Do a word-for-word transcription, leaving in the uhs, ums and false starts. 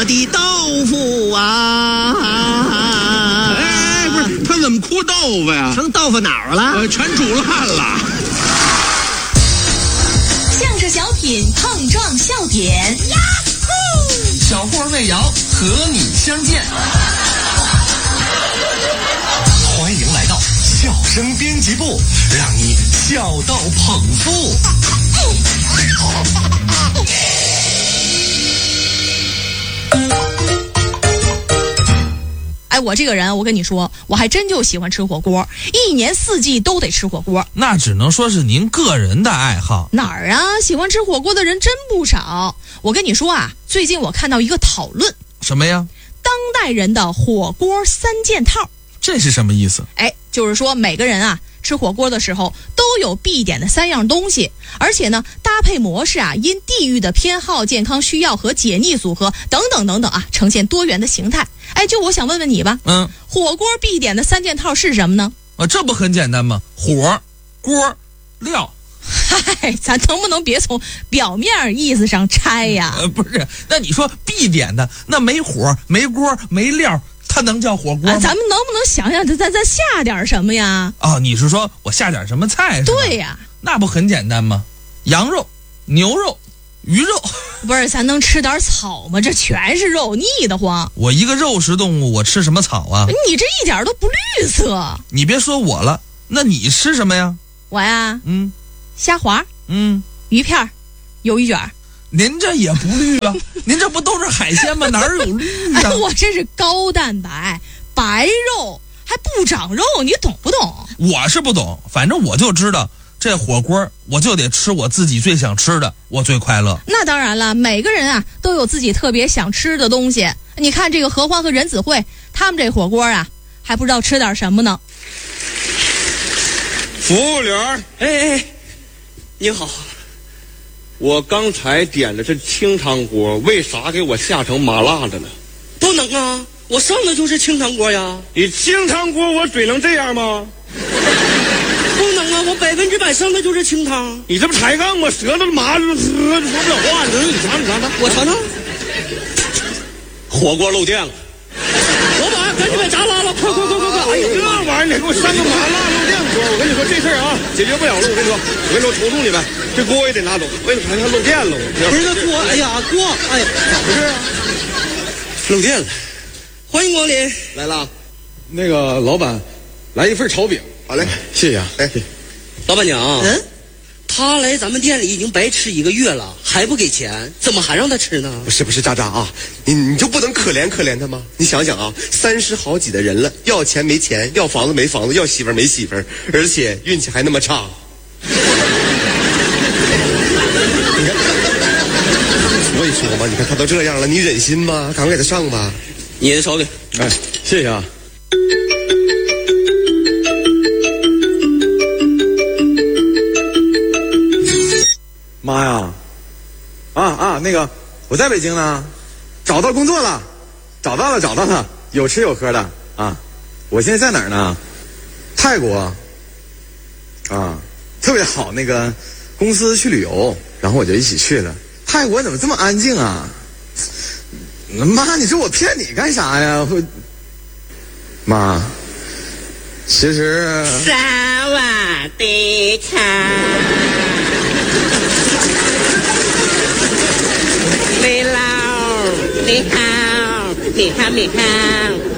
我的豆腐啊！ 哎，不是，他怎么哭豆腐呀？ 成豆腐脑了？ 呃，全煮烂了。 相声小品碰撞笑点，呀呼！ 小霍魏瑶和你相见。欢迎来到笑声编辑部，让你笑到捧腹。 哎，我这个人，我跟你说，我还真就喜欢吃火锅，一年四季都得吃火锅。 那只能说是您个人的爱好。 哪儿啊？喜欢吃火锅的人真不少。我跟你说啊，最近我看到一个讨论， 什么呀？ 当代人的火锅三件套。 这是什么意思？ 哎，就是说每个人啊吃火锅的时候都有必点的三样东西，而且呢搭配模式啊因地域的偏好、健康需要和解腻组合等等等等啊，呈现多元的形态。哎，就我想问问你吧， 嗯， 火锅必点的三件套是什么呢？ 啊，这不很简单吗？火、锅、料。 嗨，咱能不能别从表面意思上拆呀？ 呃，不是，那你说必点的，那没火、没锅、没料，它能叫火锅吗？ 啊、咱们能不能想想，咱咱下点什么呀？ 哦，你是说我下点什么菜是吧？ 对呀， 那不很简单吗？羊肉、牛肉、鱼肉。 不是，咱能吃点草吗？这全是肉，腻得慌。 我一个肉食动物，我吃什么草啊？ 你这一点都不绿色。 你别说我了，那你吃什么呀？ 我呀， 嗯， 虾滑， 嗯， 鱼片，鱿鱼卷。 您这也不绿啊？您这不都是海鲜吗？哪儿有绿啊？ 哎，我这是高蛋白白肉，还不长肉，你懂不懂？ 我是不懂，反正我就知道这火锅我就得吃我自己最想吃的，我最快乐。 那当然了，每个人啊都有自己特别想吃的东西。你看这个何欢和任子慧，他们这火锅啊还不知道吃点什么呢。 服务员， 哎哎，你好， 我刚才点的是清汤锅，为啥给我下成麻辣的呢？ 不能啊，我上的就是清汤锅呀。 你清汤锅我嘴能这样吗？ 不能啊，我百分之百上的就是清汤。 你这不抬杠吗？舌头麻了，说不了话。你说你尝你尝尝， 我尝尝。 火锅漏电了。 老板，赶紧把闸拉了，快快快快快！ 哎呦，这玩意儿你还给我上个麻辣漏电锅，我跟你说这事儿啊，解决不了了。我跟你说，我跟你说，求求你们，这锅也得拿走。为啥它漏电了？ 不是这锅，哎呀锅，哎呀，咋回事啊？漏电了。欢迎光临， 来了。那个老板，来一份炒饼。好嘞，谢谢啊。哎， 老板娘， 嗯， 他来咱们店里已经白吃一个月了，还不给钱，怎么还让他吃呢？ 不是不是，渣渣啊，你你就不能可怜可怜他吗？你想想啊，三十好几的人了，要钱没钱，要房子没房子，要媳妇儿没媳妇儿，而且运气还那么差。你看，所以说嘛，你看他都这样了，你忍心吗？赶快给他上吧。 你的炒饼， 哎，谢谢啊。 妈呀，啊啊，那个我在北京呢，找到工作了，找到了找到了，有吃有喝的啊。我现在在哪儿呢？泰国啊，特别好，那个公司去旅游，然后我就一起去了。泰国怎么这么安静啊？妈，你说我骗你干啥呀？我妈，其实萨瓦迪卡。你好，你好，你好，你好。